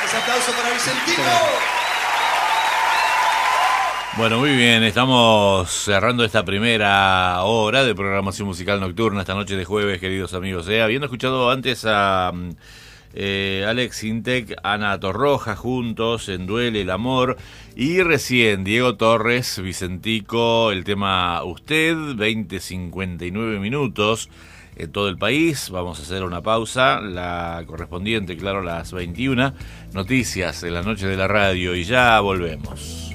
Ese aplauso para Vicentino. Bueno, muy bien, estamos cerrando esta primera hora de programación musical nocturna esta noche de jueves, queridos amigos. Habiendo escuchado antes a Alex Intec, Ana Torroja juntos en Duele el Amor, y recién Diego Torres, Vicentico, el tema Usted, 20:59 minutos en todo el país. Vamos a hacer una pausa, la correspondiente, claro, a las 21, noticias en la noche de la radio, y ya volvemos.